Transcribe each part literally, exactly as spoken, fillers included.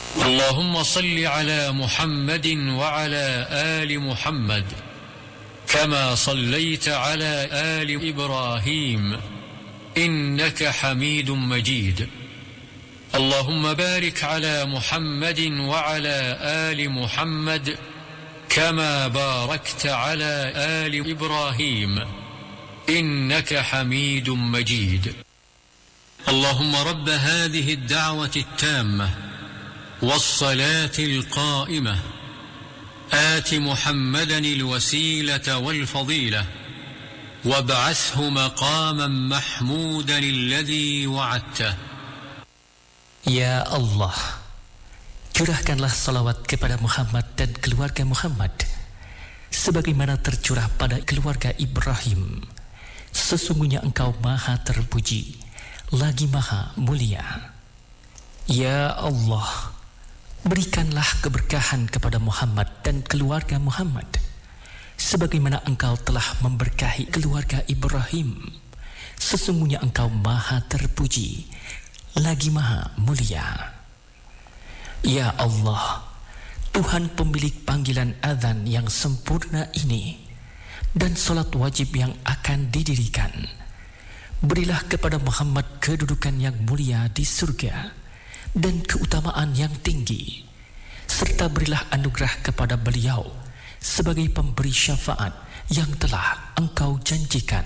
اللهم صل على محمد وعلى آل محمد كما صليت على آل إبراهيم إنك حميد مجيد. اللهم بارك على محمد وعلى آل محمد كما باركت على آل إبراهيم إنك حميد مجيد. اللهم رب هذه الدعوة التامة والصلاة القائمة آت محمدا الوسيلة والفضيلة وابعثه مقاما محمودا الذي وعدته. Ya Allah, curahkanlah salawat kepada Muhammad dan keluarga Muhammad sebagaimana tercurah pada keluarga Ibrahim. Sesungguhnya Engkau Maha terpuji lagi Maha mulia. Ya Allah, berikanlah keberkahan kepada Muhammad dan keluarga Muhammad sebagaimana Engkau telah memberkahi keluarga Ibrahim. Sesungguhnya Engkau Maha terpuji lagi Maha mulia. Ya Allah, Tuhan pemilik panggilan azan yang sempurna ini dan solat wajib yang akan didirikan, berilah kepada Muhammad kedudukan yang mulia di surga dan keutamaan yang tinggi, serta berilah anugerah kepada beliau sebagai pemberi syafaat yang telah Engkau janjikan.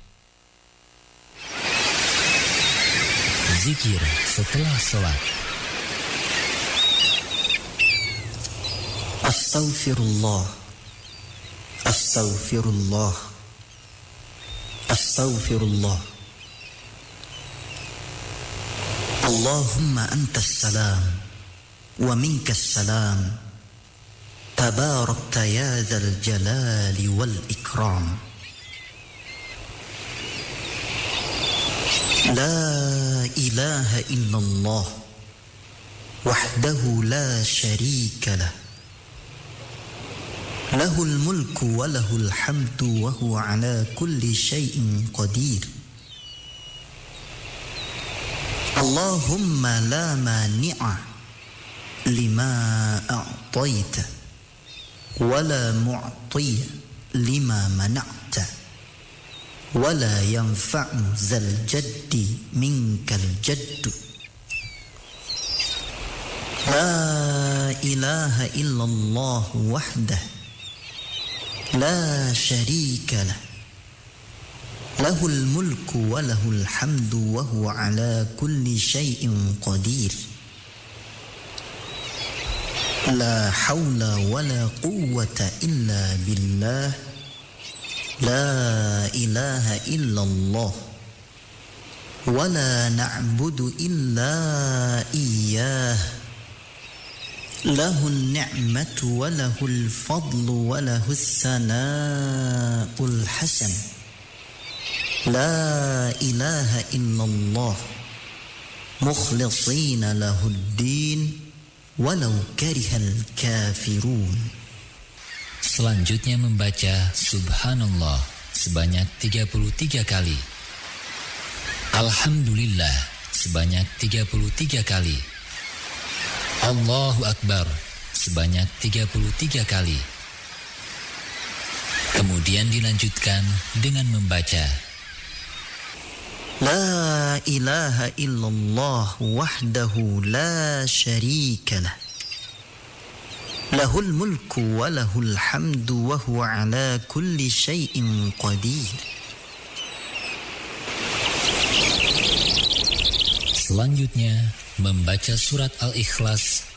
Zikir setelah solat. Astaghfirullah, Astaghfirullah, Astaghfirullah. Allahumma antas salam wa minkas salam, tabarakta ya dzal jalali wal ikram. La ilaha illallah wahdahu la sharika lah, lahul mulku wa lahul hamdu wa huwa ala kulli syai'in qadir. Allahumma la mani'a lima a'taita wa la mu'tiya lima mana'ta wa la yanfa'u zal jaddi minkal jaddu. La ilaha illallah wahdah la syarika lah, lahul mulku wa lahul hamdu wa huwa ala kulli syai'in qadir. La hawla wa la quwwata illa billah. La ilaha illallah wa la na'budu illa iyyah. Lahun ni'matu wa lahul fadlu wa lahus sana'ul hasan. La ilaha illallah mukhlisina lahuddin walau karihal kafirun. Selanjutnya membaca Subhanallah sebanyak tiga puluh tiga kali, Alhamdulillah sebanyak tiga puluh tiga kali, Allahu Akbar sebanyak tiga puluh tiga kali. Kemudian dilanjutkan dengan membaca La ilaha illallah wahdahu la syarika lah, lahul mulku wa lahul hamdu wa huwa ala kulli syai'in qadir. Selanjutnya membaca surat Al-Ikhlas